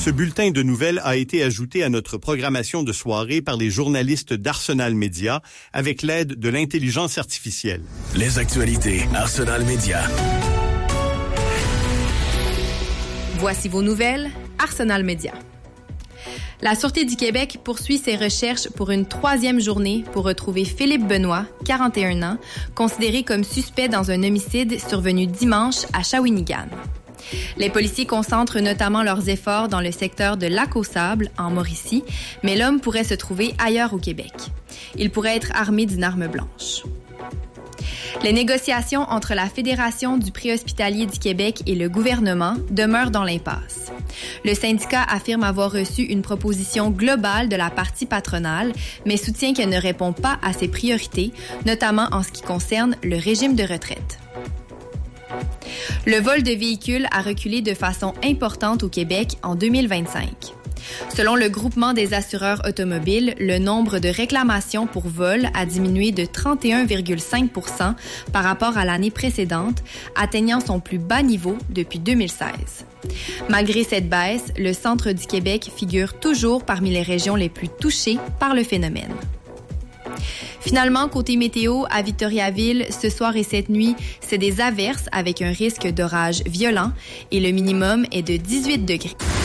Ce bulletin de nouvelles a été ajouté à notre programmation de soirée par les journalistes d'Arsenal Média avec l'aide de l'intelligence artificielle. Les actualités Arsenal Média. Voici vos nouvelles, Arsenal Média. La Sûreté du Québec poursuit ses recherches pour une 3e journée pour retrouver Philippe Benoît, 41 ans, considéré comme suspect dans un homicide survenu dimanche à Shawinigan. Les policiers concentrent notamment leurs efforts dans le secteur de Lac-aux-Sables, en Mauricie, mais l'homme pourrait se trouver ailleurs au Québec. Il pourrait être armé d'une arme blanche. Les négociations entre la Fédération du préhospitalier du Québec et le gouvernement demeurent dans l'impasse. Le syndicat affirme avoir reçu une proposition globale de la partie patronale, mais soutient qu'elle ne répond pas à ses priorités, notamment en ce qui concerne le régime de retraite. Le vol de véhicules a reculé de façon importante au Québec en 2025. Selon le groupement des assureurs automobiles, le nombre de réclamations pour vol a diminué de 31,5 % par rapport à l'année précédente, atteignant son plus bas niveau depuis 2016. Malgré cette baisse, le centre du Québec figure toujours parmi les régions les plus touchées par le phénomène. Finalement, côté météo, à Victoriaville, ce soir et cette nuit, c'est des averses avec un risque d'orage violent et le minimum est de 18 degrés.